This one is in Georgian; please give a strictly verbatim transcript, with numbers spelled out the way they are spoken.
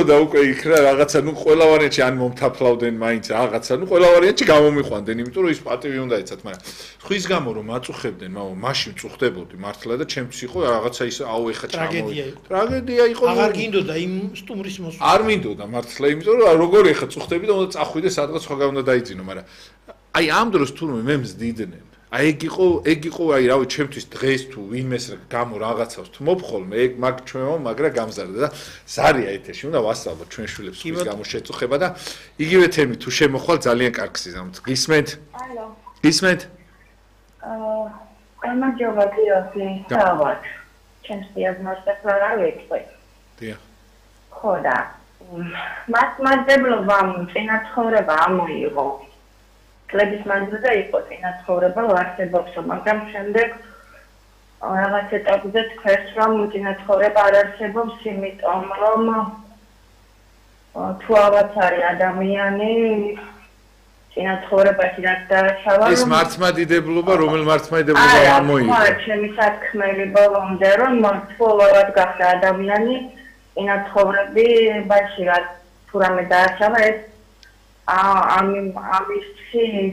მინდოდა უკვე იქ რა რაღაცა ნუ ყველა ვარიანტში ან მომთაფლავდნენ მაინც რაღაცა ნუ ყველა ვარიანტში გამომიყვანდნენ იმიტომ რომ ის პატივი უნდა ეცათ მაგრამ ხვის გამო რომ აწუხებდნენ მამა მაშინ წუხდებოდი მართლა და ჩემთვის იყო რაღაცა ის აუ ეხა ტრაგედია იყო ტრაგედია იყო აღარ გინდოდა იმ სტუმრის მოსვლა არ მინდოდა მართლა იმიტომ რომ როგორი ეხა წუხდები და უნდა წახვიდე სადღაც სხვაგან უნდა დაიძინო მაგრამ აი ამ დროს თურმე მე მზდიდნენ აი ეგ იყო ეგ იყო აი რავი ჩემთვის დღეს თუ ვინმეს გამო რაღაცავს თმობ ხოლმე ეგ მაგ ჩვენო მაგრა გამზარდა და ზარია ეთერში უნდა ვასწავლოთ ჩვენ შვილებს ხვის გამო შეწუხება და იგივე თემი თუ შემოხვალ ძალიან კარგ სიზამთ გისმენთ ალო გისმენთ აა გამარჯობა გიოსი თავად ჩემს დიაგნოზას რა არ ვეწყვი დიახ ხო და მასმაძებლობამ წინა ცხოვრება ამოიღო კლების მანძილზე იყო წინა ცხოვრება ვარსებობსო მაგრამ შემდეგ რაღაც ეტაპზე თქვენს რომ წინა ცხოვრება არ არსებობს იმიტომ რომ თუ აღარ არის ადამიანი წინა ცხოვრებაში რაც დააშალა ეს მართლმადიდებლობა რომელ მართლმადიდებლობა ამოიღო არა ჩემი სათქმელი ბოლომდე რომ თუ აღარ გახდა ადამიანი წინა ცხოვრებაში რაც თუ რამე დააშალა ეს ამ ამის